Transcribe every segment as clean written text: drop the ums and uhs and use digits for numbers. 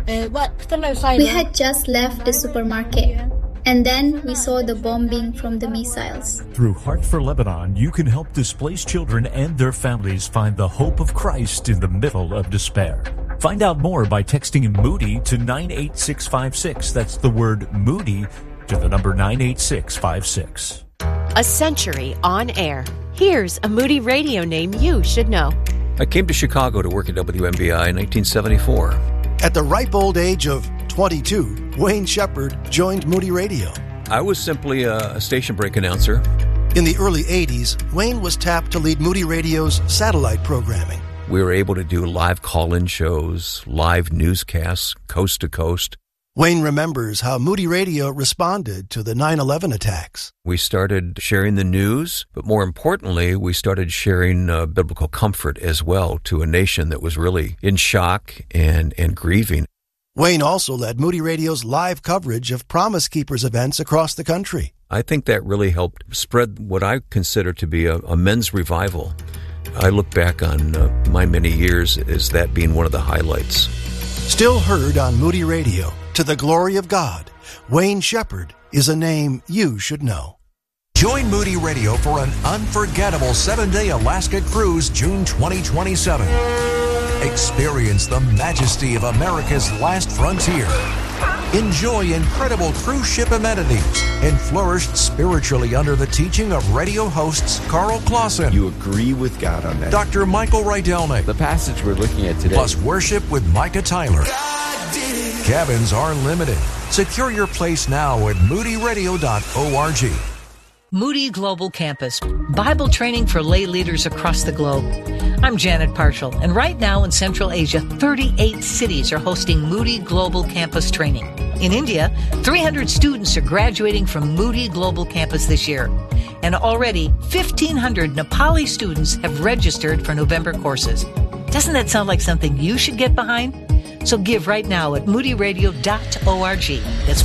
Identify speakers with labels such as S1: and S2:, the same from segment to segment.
S1: We had just left the supermarket, and then we saw the bombing from the missiles.
S2: Through Heart for Lebanon, you can help displaced children and their families find the hope of Christ in the middle of despair. Find out more by texting Moody to 98656. That's the word Moody to the number 98656.
S3: A century on air. Here's a Moody Radio name you should know.
S4: I came to Chicago to work at WMBI in 1974.
S5: At the ripe old age of 22, Wayne Shepherd joined Moody Radio.
S4: I was simply a station break announcer.
S5: In the early 80s, Wayne was tapped to lead Moody Radio's satellite programming.
S4: We were able to do live call-in shows, live newscasts, coast to coast.
S5: Wayne remembers how Moody Radio responded to the 9/11 attacks.
S4: We started sharing the news, but more importantly, we started sharing biblical comfort as well to a nation that was really in shock and grieving.
S5: Wayne also led Moody Radio's live coverage of Promise Keepers events across the country.
S4: I think that really helped spread what I consider to be a men's revival. I look back on my many years as that being one of the highlights.
S5: Still heard on Moody Radio, to the glory of God, Wayne Shepherd is a name you should know.
S6: Join Moody Radio for an unforgettable 7-day Alaska cruise, June 2027. Experience the majesty of America's last frontier. Enjoy incredible cruise ship amenities and flourish spiritually under the teaching of radio hosts Carl Clausen.
S7: You agree with God on that.
S6: Dr. Michael Rydelnik.
S7: The passage we're looking at today.
S6: Plus worship with Micah Tyler. Cabins are limited. Secure your place now at moodyradio.org.
S8: Moody Global Campus, Bible training for lay leaders across the globe. I'm Janet Parshall, and right now in Central Asia, 38 cities are hosting Moody Global Campus training. In India, 300 students are graduating from Moody Global Campus this year. And already, 1,500 Nepali students have registered for November courses. Doesn't that sound like something you should get behind? So give right now at moodyradio.org. That's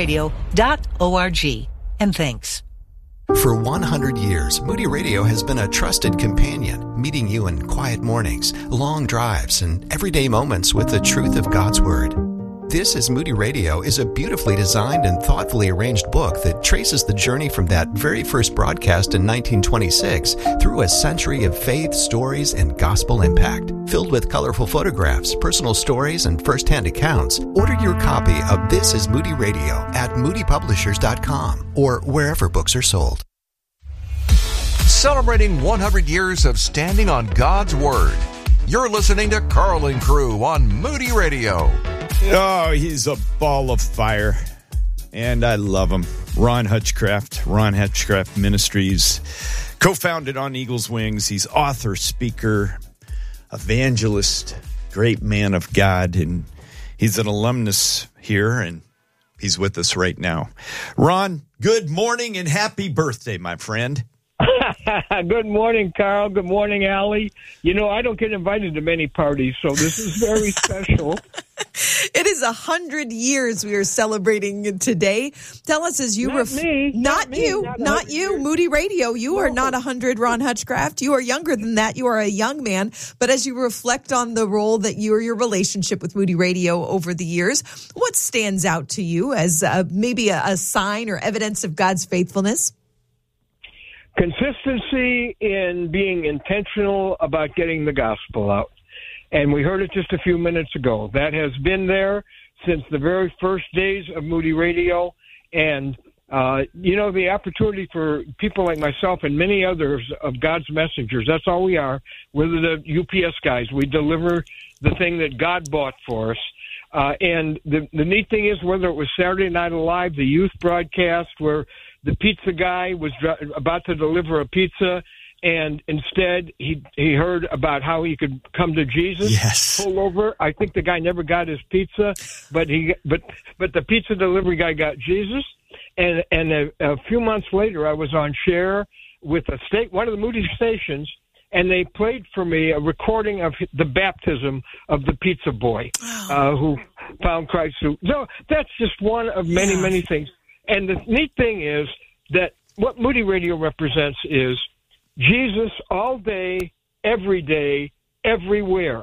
S8: moodyradio.org. And thanks.
S9: For 100 years, Moody Radio has been a trusted companion, meeting you in quiet mornings, long drives, and everyday moments with the truth of God's Word. This is Moody Radio is a beautifully designed and thoughtfully arranged book that traces the journey from that very first broadcast in 1926 through a century of faith, stories, and gospel impact. Filled with colorful photographs, personal stories, and first-hand accounts, order your copy of This is Moody Radio at moodypublishers.com or wherever books are sold.
S6: Celebrating 100 years of standing on God's Word. You're listening to Carl and Crew on Moody Radio.
S10: Oh, he's a ball of fire, and I love him. Ron Hutchcraft Ministries, co-founded on Eagle's Wings. He's author, speaker, evangelist, great man of God, and he's an alumnus here, and he's with us right now. Ron, good morning and happy birthday, my friend.
S11: Good morning, Carl. Good morning, Allie. You know, I don't get invited to many parties, so this is very special.
S12: It is 100 years we are celebrating today. Tell us as you... Not you, Moody Radio. You are not 100, Ron Hutchcraft. You are younger than that. You are a young man. But as you reflect on the role that you or your relationship with Moody Radio over the years, what stands out to you as maybe a sign or evidence of God's faithfulness?
S11: Consistency in being intentional about getting the gospel out. And we heard it just a few minutes ago. That has been there since the very first days of Moody Radio. And, the opportunity for people like myself and many others of God's messengers, that's all we are. We're the UPS guys. We deliver the thing that God bought for us. And the neat thing is, whether it was Saturday Night Live, the youth broadcast, where the pizza guy was about to deliver a pizza, and instead he heard about how he could come to Jesus.
S10: Yes.
S11: Pull over. I think the guy never got his pizza, but the pizza delivery guy got Jesus. And a few months later, I was on Share with one of the Moody stations, and they played for me a recording of the baptism of the pizza boy who found Christ. So that's just one of many things. And the neat thing is that what Moody Radio represents is Jesus all day, every day, everywhere.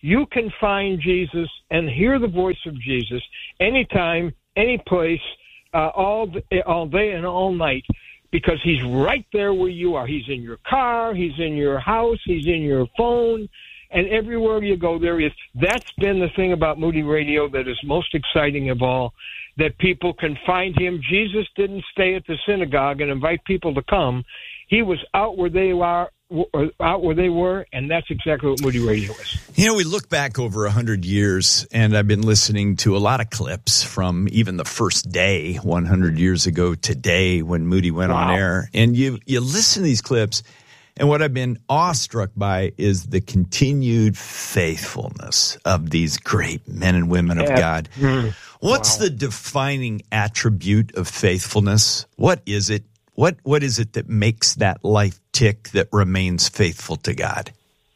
S11: you can find Jesus and hear the voice of Jesus anytime, any place, all day and all night, because he's right there where you are. He's in your car, he's in your house, he's in your phone, and everywhere you go, there he is. That's been the thing about Moody Radio that is most exciting of all, that people can find him. Jesus didn't stay at the synagogue and invite people to come. He was out where they were, and that's exactly what Moody Radio is.
S10: You know, we look back over 100 years, and I've been listening to a lot of clips from even the first day, 100 years ago today, when Moody went on air. And you listen to these clips, and what I've been awestruck by is the continued faithfulness of these great men and women of God. What's the defining attribute of faithfulness? What is it? What is it that makes that life tick, that remains faithful to God?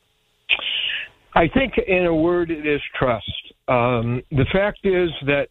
S11: I think, in a word, it is trust. The fact is that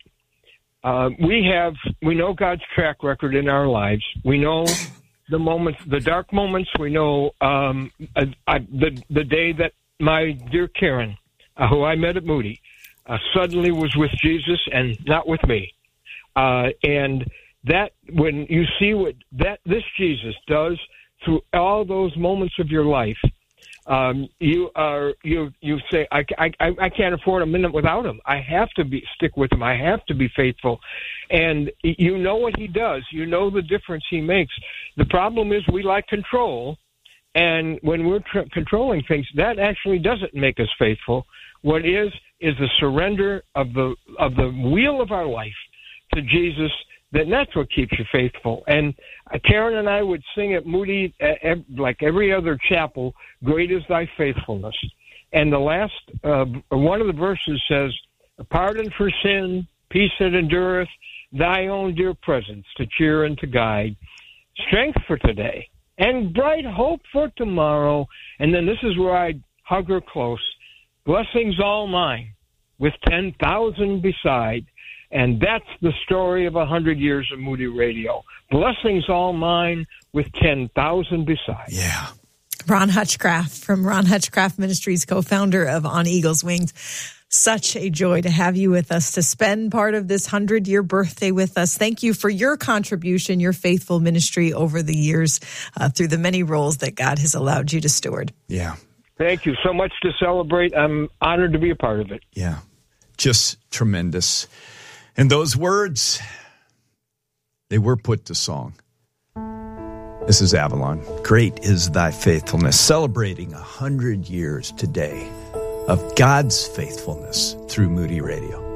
S11: we know God's track record in our lives. We know the moments, the dark moments. We know the day that my dear Karen, who I met at Moody, suddenly was with Jesus and not with me, and that when you see what this Jesus does through all those moments of your life, you say, I can't afford a minute without him. I have to stick with him. I have to be faithful. And you know what he does. You know the difference he makes. The problem is we like control, and when we're controlling things, that actually doesn't make us faithful. What is the surrender of the wheel of our life to Jesus. Then that's what keeps you faithful. And Karen and I would sing at Moody, like every other chapel, "Great is thy faithfulness." And the last one of the verses says, "Pardon for sin, peace that endureth, thy own dear presence to cheer and to guide, strength for today, and bright hope for tomorrow." And then this is where I hug her close. "Blessings all mine, with 10,000 beside." And that's the story of 100 years of Moody Radio. Blessings all mine, with 10,000 beside.
S10: Yeah.
S12: Ron Hutchcraft from Ron Hutchcraft Ministries, co-founder of On Eagle's Wings. Such a joy to have you with us, to spend part of this 100-year birthday with us. Thank you for your contribution, your faithful ministry over the years, through the many roles that God has allowed you to steward.
S10: Yeah.
S11: Thank you so much to celebrate. I'm honored to be a part of it.
S10: Yeah. Just tremendous. And those words, they were put to song. This is Avalon. Great is thy faithfulness. Celebrating 100 years today of God's faithfulness through Moody Radio.